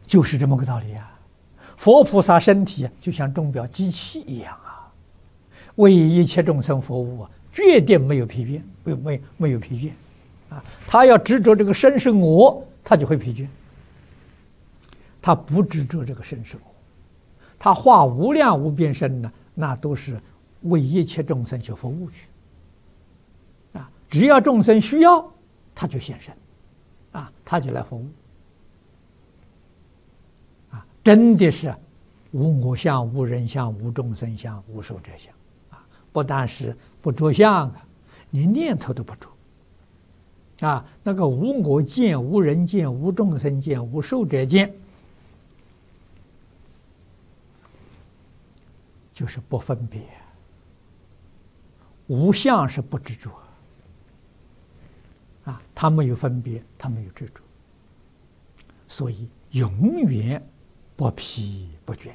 就是这么个道理啊。佛菩萨身体就像钟表机器一样啊，为一切众生服务啊，决定没有疲倦，没有疲倦啊。他要执着这个身是我，他就会疲倦。他不执着这个身是我，他化无量无边身呢，那都是为一切众生去服务去啊。只要众生需要，他就现身啊，他就来服务。真的是无我相、无人相、无众生相、无寿者相啊！不但是不着相啊，连念头都不着啊！那个无我见、无人见、无众生见、无寿者见，就是不分别。无相是不执着啊，他没有分别，他没有执着，所以永远不疲不倦。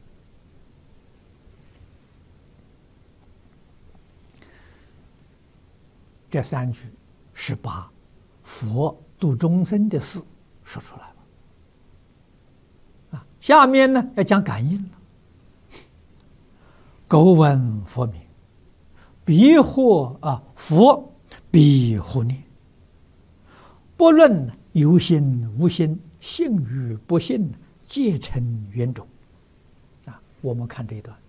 这三句是把佛度众生的事说出来了啊。下面呢要讲感应了。苟闻佛名，必获佛必护念。不论有心无心，信与不信，皆成缘种啊！我们看这一段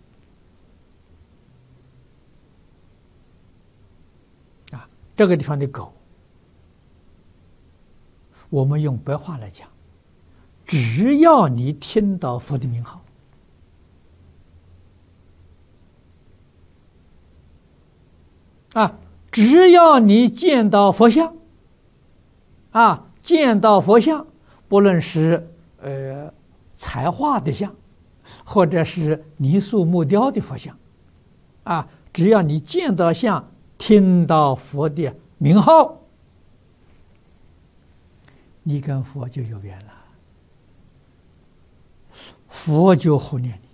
啊，这个地方的苟，我们用白话来讲，只要你听到佛的名号啊，只要你见到佛像啊，见到佛像，不论是彩画的像，或者是泥塑木雕的佛像，啊，只要你见到像，听到佛的名号，你跟佛就有缘了，佛就护念你。